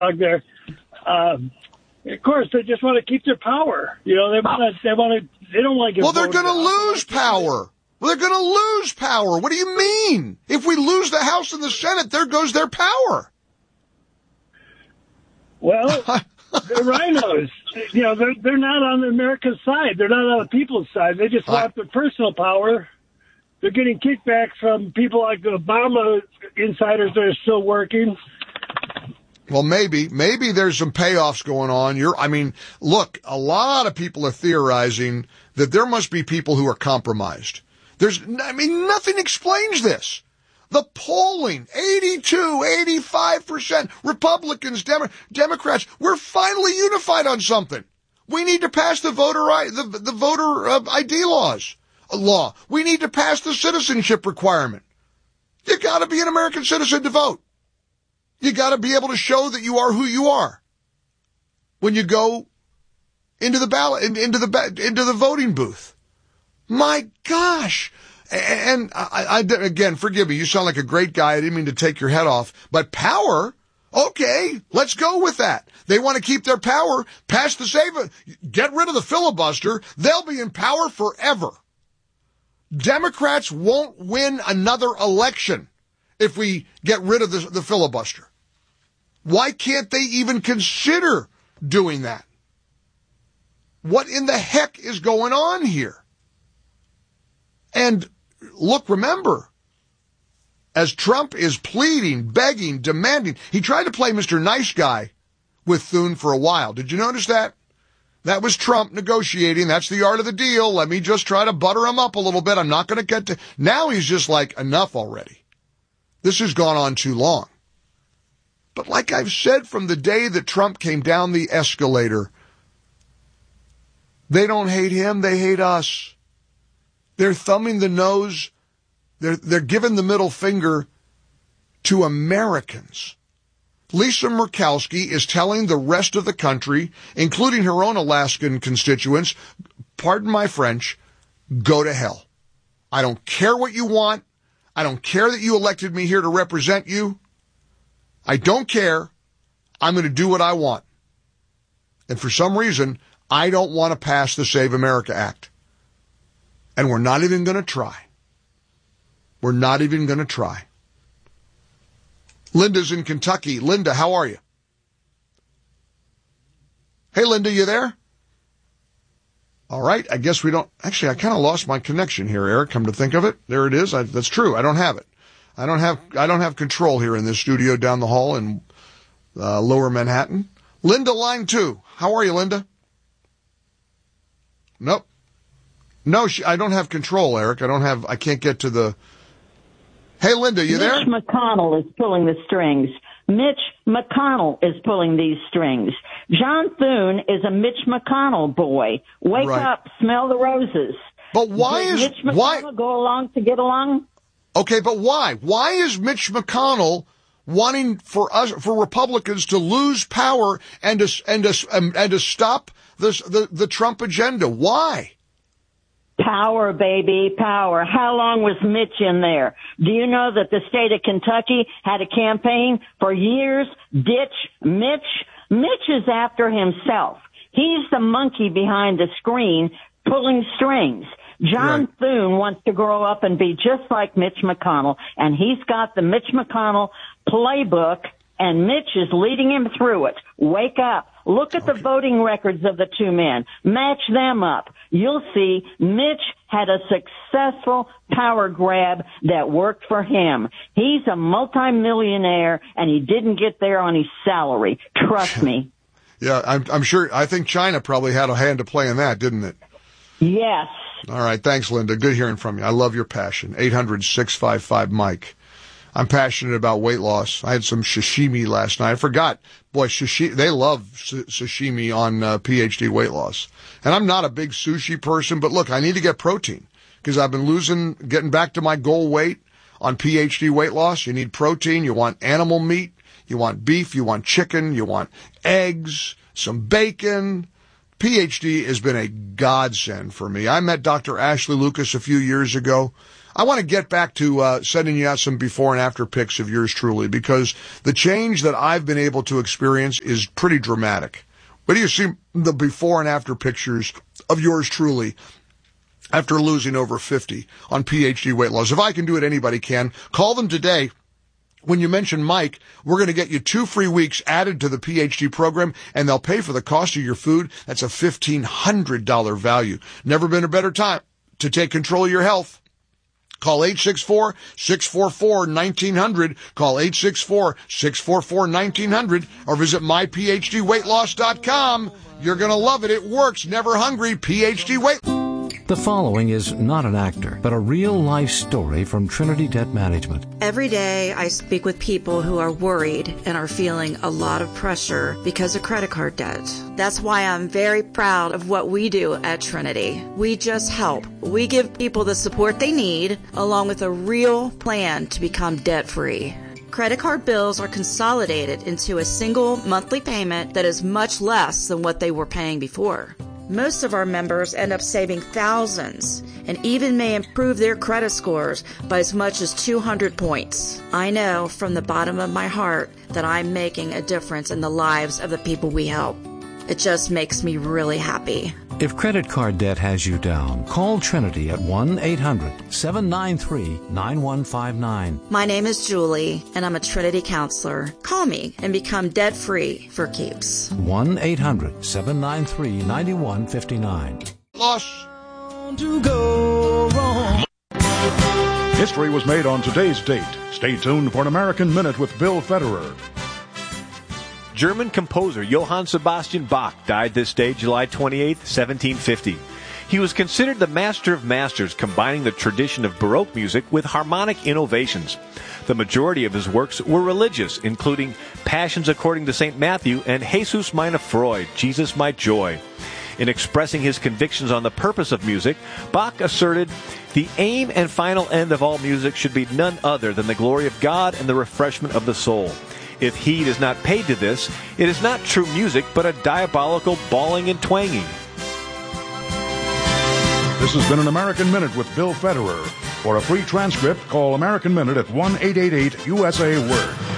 there. Of course, they just want to keep their power. They don't want to. Well, they're going to lose power. Well, they're going to lose power. What do you mean? If we lose the House and the Senate, there goes their power. Well, they're rhinos. They're not on America's side. They're not on the people's side. They just want their personal power. They're getting kickbacks from people like the Obama insiders that are still working. Well, maybe there's some payoffs going on. Look, a lot of people are theorizing that there must be people who are compromised. Nothing explains this. The polling, 82, 85%, Republicans, Democrats, we're finally unified on something. We need to pass the voter ID law. We need to pass the citizenship requirement. You gotta be an American citizen to vote. You gotta be able to show that you are who you are when you go into the ballot, into the voting booth. My gosh. And I again, forgive me, you sound like a great guy. I didn't mean to take your head off. But power, okay, let's go with that. They want to keep their power, pass the get rid of the filibuster. They'll be in power forever. Democrats won't win another election if we get rid of the filibuster. Why can't they even consider doing that? What in the heck is going on here? And look, remember, as Trump is pleading, begging, demanding, he tried to play Mr. Nice Guy with Thune for a while. Did you notice that? That was Trump negotiating. That's the art of the deal. Let me just try to butter him up a little bit. I'm not going to get to... Now he's just like, enough already. This has gone on too long. But like I've said from the day that Trump came down the escalator, they don't hate him, they hate us. They're thumbing the nose. They're giving the middle finger to Americans. Lisa Murkowski is telling the rest of the country, including her own Alaskan constituents, pardon my French, go to hell. I don't care what you want. I don't care that you elected me here to represent you. I don't care. I'm going to do what I want. And for some reason, I don't want to pass the Save America Act. And we're not even going to try. We're not even going to try. Linda's in Kentucky. Linda, how are you? Hey, Linda, you there? All right. I guess we don't. Actually, I kind of lost my connection here, Eric. Come to think of it. There it is. That's true. I don't have it. I don't have control here in this studio down the hall in Lower Manhattan. Linda, line 2. How are you, Linda? Nope. No, I don't have control, Eric. I can't get to the... Hey, Linda, you there? Mitch McConnell is pulling the strings. Mitch McConnell is pulling these strings. John Thune is a Mitch McConnell boy. Wake up, smell the roses. But why Did Mitch McConnell go along to get along? Okay, but why? Why is Mitch McConnell wanting for Republicans to lose power and to stop the Trump agenda? Why? Power, baby, power. How long was Mitch in there? Do you know that the state of Kentucky had a campaign for years? Ditch Mitch. Mitch is after himself. He's the monkey behind the screen pulling strings. John Thune wants to grow up and be just like Mitch McConnell, and he's got the Mitch McConnell playbook, and Mitch is leading him through it. Wake up. Look at the voting records of the two men. Match them up. You'll see Mitch had a successful power grab that worked for him. He's a multimillionaire, and he didn't get there on his salary. Trust me. Yeah, I'm sure. I think China probably had a hand to play in that, didn't it? Yes. All right. Thanks, Linda. Good hearing from you. I love your passion. 800-655-MIKE. I'm passionate about weight loss. I had some sashimi last night. I forgot. Boy, they love sashimi on PhD weight loss. And I'm not a big sushi person, but look, I need to get protein because I've been getting back to my goal weight on PhD weight loss. You need protein. You want animal meat. You want beef. You want chicken. You want eggs, some bacon. PhD has been a godsend for me. I met Dr. Ashley Lucas a few years ago. I want to get back to sending you out some before and after pics of yours truly, because the change that I've been able to experience is pretty dramatic. Where do you see the before and after pictures of yours truly after losing over 50 on PhD weight loss? If I can do it, anybody can. Call them today. When you mention Mike, we're going to get you 2 free weeks added to the PhD program, and they'll pay for the cost of your food. That's a $1,500 value. Never been a better time to take control of your health. Call 864-644-1900. Call 864-644-1900 or visit myphdweightloss.com. You're going to love it. It works. Never hungry. PhD Weight. The following is not an actor, but a real-life story from Trinity Debt Management. Every day I speak with people who are worried and are feeling a lot of pressure because of credit card debt. That's why I'm very proud of what we do at Trinity. We just help. We give people the support they need, along with a real plan to become debt-free. Credit card bills are consolidated into a single monthly payment that is much less than what they were paying before. Most of our members end up saving thousands and even may improve their credit scores by as much as 200 points. I know from the bottom of my heart that I'm making a difference in the lives of the people we help. It just makes me really happy. If credit card debt has you down, call Trinity at 1-800-793-9159. My name is Julie, and I'm a Trinity counselor. Call me and become debt-free for keeps. 1-800-793-9159. Loss. To go wrong. History was made on today's date. Stay tuned for an American Minute with Bill Federer. German composer Johann Sebastian Bach died this day, July 28, 1750. He was considered the master of masters, combining the tradition of Baroque music with harmonic innovations. The majority of his works were religious, including Passions According to St. Matthew and Jesus meine Freude, Jesus my joy. In expressing his convictions on the purpose of music, Bach asserted, "The aim and final end of all music should be none other than the glory of God and the refreshment of the soul. If heed is not paid to this, it is not true music, but a diabolical bawling and twanging." This has been an American Minute with Bill Federer. For a free transcript, call American Minute at 1-888-USA-WORD.